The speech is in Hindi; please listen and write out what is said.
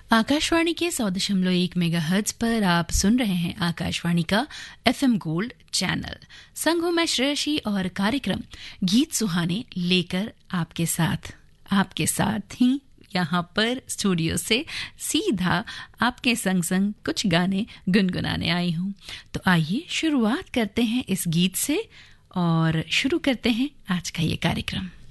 आकाशवाणी के 100.1 मेगाहर्ट्ज पर आप सुन रहे हैं आकाशवाणी का एफएम गोल्ड चैनल। संग हूं मैं श्रेयसी और कार्यक्रम गीत सुहाने लेकर आपके साथ ही यहाँ पर स्टूडियो से सीधा आपके संग संग कुछ गाने गुनगुनाने आई हूँ। तो आइए शुरुआत करते हैं इस गीत से और शुरू करते हैं आज का ये कार्यक्रम।